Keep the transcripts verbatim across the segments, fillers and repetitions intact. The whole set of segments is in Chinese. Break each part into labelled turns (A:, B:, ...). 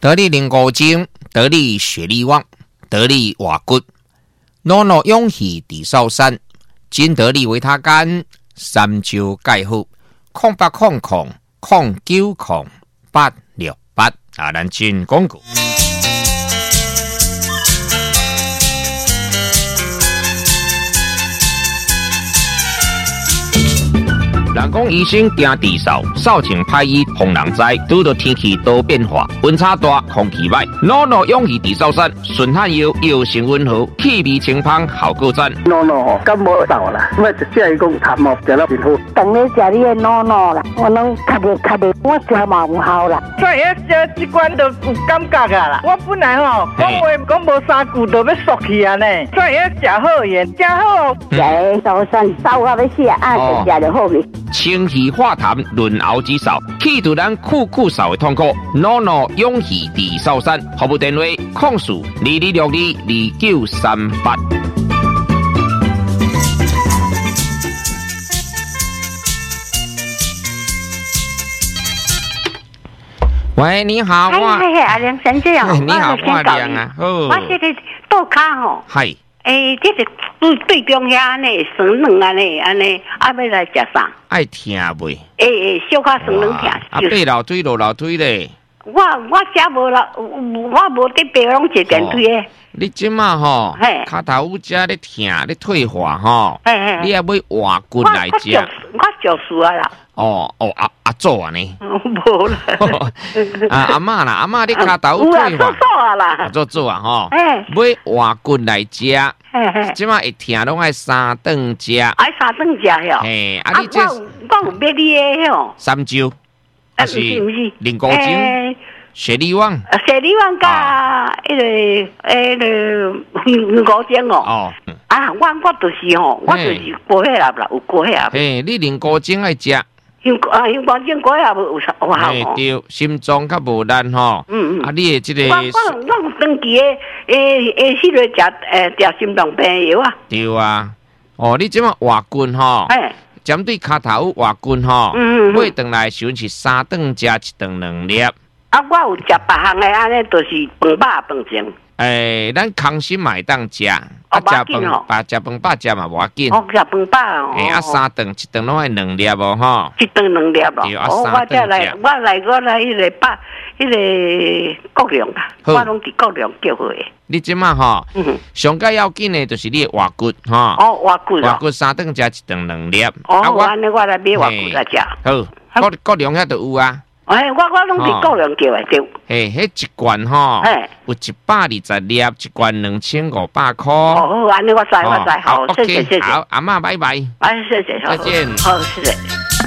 A: 得力灵骨精，得力血力旺，得力瓦骨，诺诺勇气地少山，金得力维他干，三焦钙好，空八空空空九空八六八啊，咱进广告。人讲医生惊地扫，扫清歹医防人灾。拄到天气多变化，温差大，空气歹，诺诺勇气地扫山，顺汗药药性温和，气味清芳，效果赞。
B: 诺诺感冒到啦，我就只伊讲感冒食了真好。
C: 当然食你的诺诺啦，我拢较袂较袂，我食嘛有效啦。
D: 所以食这罐都有感觉啊啦。我本来吼讲话讲无三句就要缩去啊呢，所以食好嘢，食好。
C: 食早餐烧到要死啊，就食就好去。
A: 清气化痰，润喉止嗽，去除咱酷酷嗽的痛苦。诺诺勇气地少山，服务电话：控诉二二六二二九三八。喂，你好，我
C: 嘿嘿，阿亮先生哦，
A: 你好，我亮啊，好，
C: 我这个倒骹吼，
A: 系，
C: 诶，这个对对中遐安尼酸软安尼安尼，啊要来食啥？
A: 爱听袂？
C: 诶诶，小可酸软听。
A: 啊，爬楼梯落楼梯咧。
C: 我我遮无啦，我无得爬，拢坐电梯诶。
A: 你即马吼，骹头有遮咧疼咧退化吼，你也要换骨来食。
C: 我就是啊啦。
A: 哦哦，阿阿祖啊呢？
C: 无啦。
A: 啊阿嬷啦，阿嬷你骹头有退化。
C: 有啊，做做啊啦。
A: 做做啊吼。要换骨来食。即马会疼拢爱三顿食。
C: 爱三顿食哟。
A: 嘿，啊你这
C: 我有买你诶吼。
A: 三焦。
C: 啊是是不是？
A: 灵骨精。血力旺，
C: 血力旺加迄个迄个灵骨精哦。哦，啊，我我就是吼，我就是过血压啦，有过血压。
A: 嘿，你灵骨精爱食。
C: 灵啊，灵骨精过血压有有效哦。
A: 对，心脏较无力吼。嗯嗯。啊，你的这个。我
C: 我我长期诶诶诶，迄个食诶食心脏病药啊。
A: 对啊，哦，你即马活棍吼。哎。针对骹头活棍吼。嗯嗯。买顿来时阵是三顿食一顿两粒。
C: 啊，我有食别项的，安尼就是饭饱饭前。
A: 诶，咱康心嘛会当食，啊食饭饱食饭饱食嘛无要紧。
C: 哦，食饭饱哦。
A: 诶，啊三顿一顿拢爱两粒无吼。
C: 一顿两粒哦。对啊，三顿食。我来我来迄个百迄个国良啦，我拢伫国良叫好诶。
A: 你即马吼，上介要紧诶，就是你活骨吼。
C: 哦，活骨。
A: 活骨三顿食一顿两粒。
C: 哦，安尼我来买活骨来食。
A: 好，国国良遐都有啊。
C: 哎，我我拢是国良叫的对。
A: 嘿，迄一罐吼，有一百二十粒，一罐两千五百块。
C: 哦，安尼我知我知，好，谢谢谢谢。
A: 好，阿嬷拜拜。
C: 哎，谢谢，
A: 再见。
C: 好，谢谢。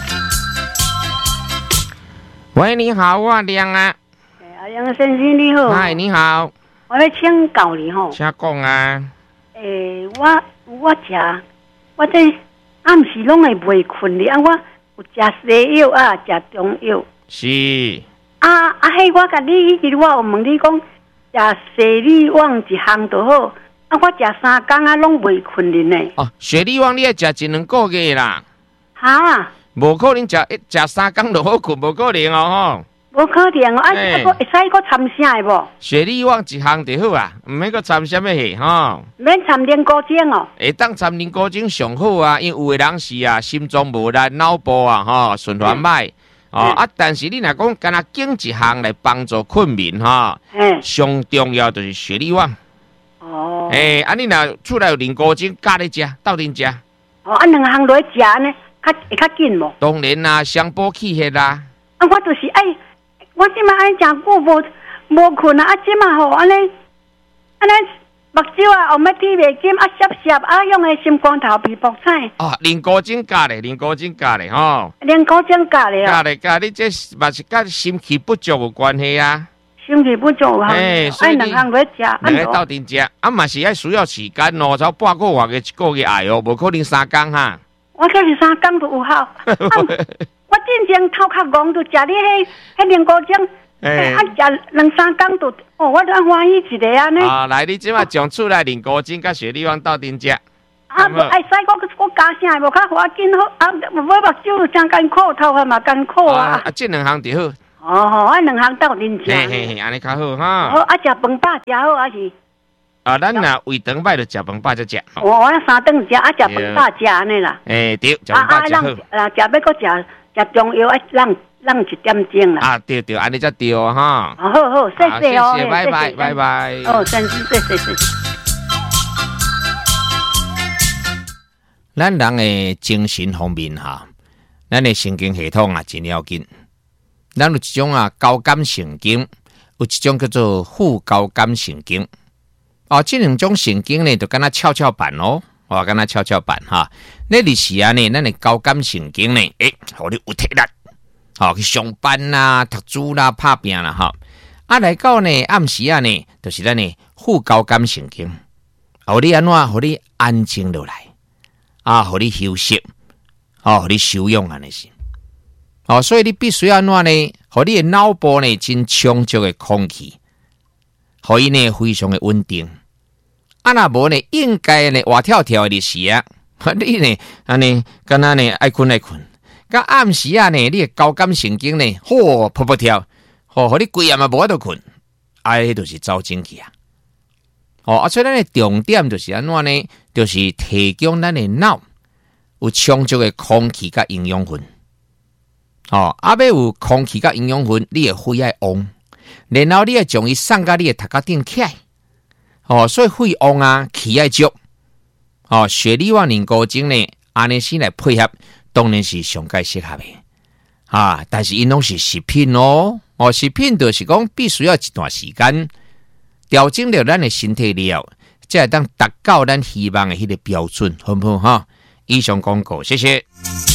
A: 喂，你好，我亮啊。
C: 阿亮先生你好。
A: 嗨，你好。
C: 我要请教你吼。
A: 请讲啊。
C: 诶，我我食，我这暗时拢会袂困的，啊，我有食西药啊，食中药。
A: 是
C: 啊啊！迄我甲你迄日我有问你讲，食血力旺一项就好。啊，我食三工啊，拢袂困的呢。
A: 哦，血力旺你要食一两个月啦。
C: 哈？
A: 无可能食一食三工就好困，无可能哦
C: 吼。无可能哦，啊，啊，个会使个掺啥的无？
A: 血力旺一项就好啊，毋免个掺什么戏吼。
C: 免掺灵骨精哦。
A: 会当掺灵骨精上好啊，因为有的人是啊，心脏无力、脑部啊，吼循环歹。哦啊！但是你若讲干那经一项来帮助困眠哈，嗯，上重要就是血力旺。哦，诶，啊，你若厝内有灵骨精，加咧食，斗阵食。
C: 哦，啊，两项落食呢，较会较紧无？
A: 当然啦，相补气血啦。
C: 啊，我就是爱，我即马爱食久无无困啊，啊，即马吼安尼安尼。目睭啊，后尾睇袂见啊，涩涩啊，用个心肝头皮薄菜。
A: 哦，灵骨精加咧，灵骨精加咧吼。
C: 灵骨精加咧啊。
A: 加咧加，你这嘛是甲心气不足有关系啊。
C: 心气不足啊。哎，所以两项来食，两
A: 个斗阵食，啊嘛是爱需要时间咯，才半个月个一个月爱哦，无可能三工哈。
C: 我可是三工都有效。我之前头壳戆就食你迄迄灵骨精。哎，啊，食两三工就哦，我都欢喜一个安尼。
A: 啊，来，你即马将厝内灵骨精甲血力旺斗阵食。
C: 啊，无爱使我我加啥无较花紧好，啊，我目睭真艰苦，头发嘛艰苦啊。
A: 啊，这两项就好。
C: 哦吼，啊两项斗阵食。
A: 嘿嘿嘿，安尼较好哈。
C: 好，啊食饭饱食好还是？
A: 啊，咱若胃肠歹就食饭饱才食。
C: 我我三顿食，啊食饭饱食安尼啦。
A: 诶，对，食饭饱食好。
C: 啊，食要搁食食中药，啊，让让一点钟啦。
A: 啊，对对，安尼才对哦哈。
C: 好好，谢谢哦，
A: 谢谢，拜拜，拜拜。
C: 哦，真是谢谢谢谢。
A: 咱人的精神方面哈，咱的神经系统啊真要紧。咱有一种啊交感神经，有一种叫做副交感神经。哦，这两种神经呢，就敢若跷跷板哦，哦，敢若跷跷板哈。那日时啊呢，咱的交感神经呢，诶，互你有体力，好、哦、去上班啦、读书啦、拍拼啦哈。啊，来到呢暗时啊呢，就是咱的副交感神经，互你安怎，互你安静落来。啊，互你休息，哦，互你休养安尼是，哦，所以你必须要安怎呢？互你的脑部呢，真充足的空气，互伊呢非常的稳定。啊，若无呢，应该呢活跳跳的时啊，你呢安尼，敢若呢爱困爱困，甲暗时啊呢，你的交感神经呢，嚯噗噗跳，哦，互你规夜嘛无法度困，啊，迄就是走精气啊。哦，啊，所以咱的重点就是安怎呢？就是提供咱的脑有充足的空气甲营养分。哦，啊，要有空气甲营养分，你的肺爱旺，然后你要将伊送到你的头壳顶起来。哦，所以肺旺啊，气爱足。哦，血液往凝固精呢，安尼先来配合，当然是上界适合的。啊，但是因拢是食品哦，哦，食品就是讲必须要一段时间。调整了咱的身体了，才会当达到咱希望的迄个标准，好不好哈？以上广告，谢谢。